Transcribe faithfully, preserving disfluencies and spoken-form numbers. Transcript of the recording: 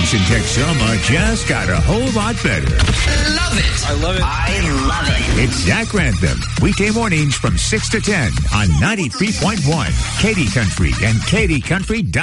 James and Tex Selma just got a whole lot better. Love it. I love it. I love it. It's Zach Grantham, weekday mornings from six to ten on ninety-three point one Katy Country and Katy Country dot com.